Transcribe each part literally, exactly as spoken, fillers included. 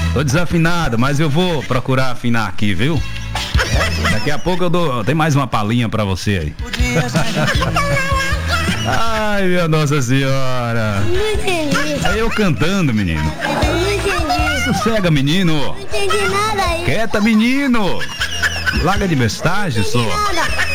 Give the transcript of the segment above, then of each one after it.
Tô desafinado, mas eu vou procurar afinar aqui, viu? Daqui a pouco eu dou. Tem mais uma palhinha pra você aí. Ai, minha Nossa Senhora. Não entendi. É eu cantando, menino. Não entendi. Sossega, menino. Não entendi nada aí. Quieta, menino. Larga de bestagem, só. Nada.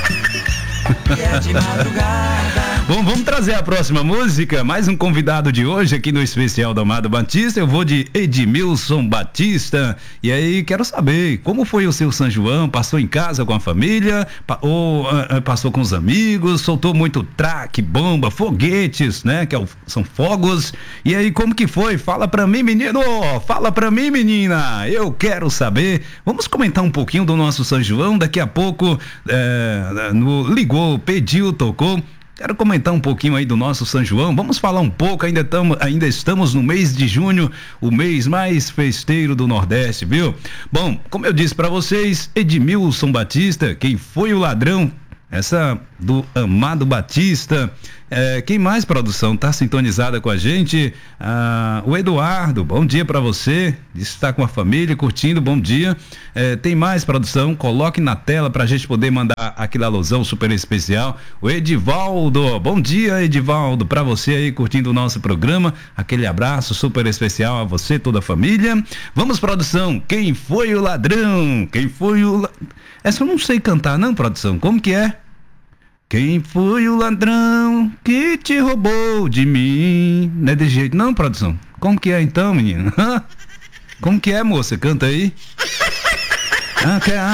Bom, vamos trazer a próxima música. Mais um convidado de hoje aqui no especial do Amado Batista. Eu vou de Edmilson Batista. E aí, quero saber como foi o seu São João? Passou em casa com a família? Pa- ou uh, uh, passou com os amigos? Soltou muito traque, bomba, foguetes, né? Que é o- são fogos. E aí, como que foi? Fala pra mim, menino! Fala pra mim, menina! Eu quero saber. Vamos comentar um pouquinho do nosso São João. Daqui a pouco, é, no Ligou, pediu, tocou. Quero comentar um pouquinho aí do nosso São João. Vamos falar um pouco, ainda, tamo, ainda estamos no mês de junho, o mês mais festeiro do Nordeste, viu? Bom, como eu disse pra vocês, Edmilson Batista, quem foi o ladrão? Essa do Amado Batista. É, quem mais, produção, tá sintonizada com a gente? Ah, o Eduardo, bom dia pra você. Está com a família, curtindo, bom dia. É, tem mais, produção? Coloque na tela pra gente poder mandar aquele alusão super especial. O Edivaldo, bom dia, Edivaldo, pra você aí curtindo o nosso programa. Aquele abraço super especial a você, toda a família. Vamos, produção, quem foi o ladrão? Quem foi o... La... Essa eu não sei cantar, não, produção, como que é? Quem foi o ladrão que te roubou de mim? Não é de jeito não, produção? Como que é então, menino? Como que é, moça? Canta aí. Ah, quer...